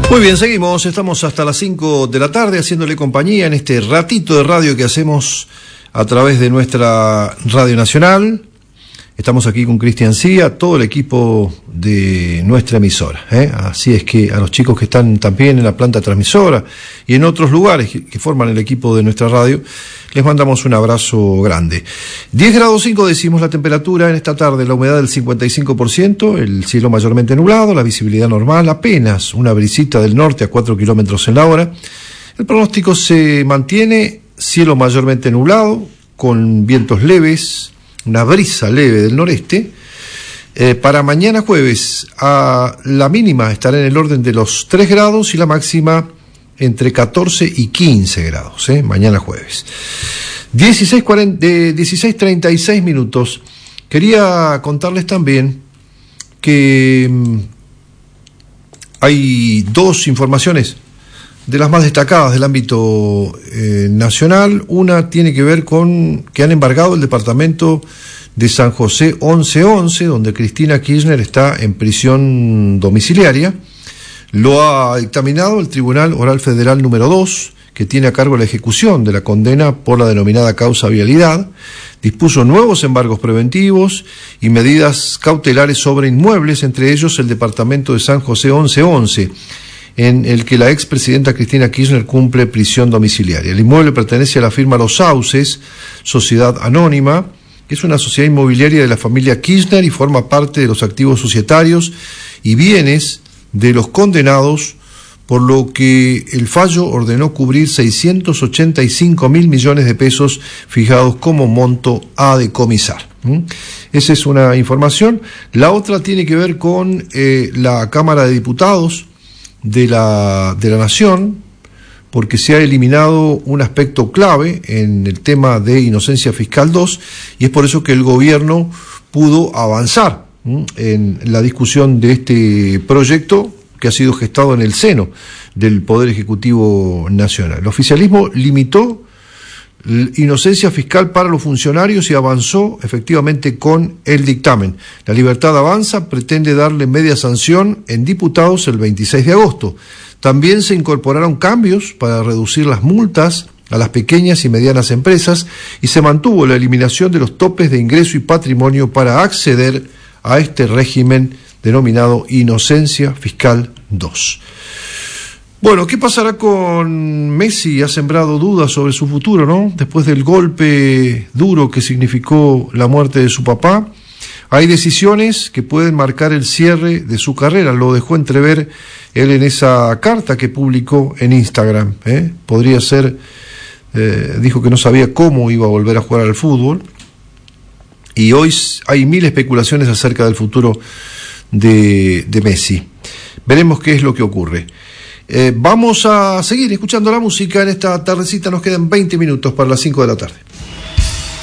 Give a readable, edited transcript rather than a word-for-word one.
Muy bien, seguimos, estamos hasta las 5 de la tarde haciéndole compañía en este ratito de radio que hacemos a través de nuestra Radio Nacional. Estamos aquí con Cristian Cía, todo el equipo de nuestra emisora, Así es que a los chicos que están también en la planta transmisora y en otros lugares que forman el equipo de nuestra radio, les mandamos un abrazo grande. 10 grados 5 decimos la temperatura en esta tarde, la humedad del 55%, el cielo mayormente nublado, la visibilidad normal, apenas una brisita del norte a 4 kilómetros en la hora. El pronóstico se mantiene, cielo mayormente nublado, con vientos leves, una brisa leve del noreste. Para mañana jueves, la mínima estará en el orden de los 3 grados y la máxima entre 14 y 15 grados, mañana jueves. 16:36 minutos. Quería contarles también que hay dos informaciones de las más destacadas del ámbito nacional. Una tiene que ver con que han embargado el departamento de San José 1111, donde Cristina Kirchner está en prisión domiciliaria. Lo ha dictaminado el Tribunal Oral Federal número 2, que tiene a cargo la ejecución de la condena por la denominada causa vialidad. Dispuso nuevos embargos preventivos y medidas cautelares sobre inmuebles, entre ellos el departamento de San José 1111, en el que la expresidenta Cristina Kirchner cumple prisión domiciliaria. El inmueble pertenece a la firma Los Sauces, sociedad anónima, que es una sociedad inmobiliaria de la familia Kirchner y forma parte de los activos societarios y bienes de los condenados, por lo que el fallo ordenó cubrir 685.000 millones de pesos fijados como monto a decomisar. Esa es una información. La otra tiene que ver con la Cámara de Diputados de la Nación, porque se ha eliminado un aspecto clave en el tema de Inocencia Fiscal 2, y es por eso que el gobierno pudo avanzar en la discusión de este proyecto que ha sido gestado en el seno del Poder Ejecutivo Nacional. El oficialismo limitó inocencia fiscal para los funcionarios y avanzó efectivamente con el dictamen. La Libertad Avanza pretende darle media sanción en diputados el 26 de agosto. También se incorporaron cambios para reducir las multas a las pequeñas y medianas empresas y se mantuvo la eliminación de los topes de ingreso y patrimonio para acceder a este régimen denominado Inocencia Fiscal 2. Bueno, ¿qué pasará con Messi? Ha sembrado dudas sobre su futuro, ¿no? Después del golpe duro que significó la muerte de su papá, hay decisiones que pueden marcar el cierre de su carrera. Lo dejó entrever él en esa carta que publicó en Instagram. Podría ser, dijo que no sabía cómo iba a volver a jugar al fútbol. Y hoy hay 1000 especulaciones acerca del futuro de Messi. Veremos qué es lo que ocurre. Vamos a seguir escuchando la música en esta tardecita. Nos quedan 20 minutos para las 5 de la tarde.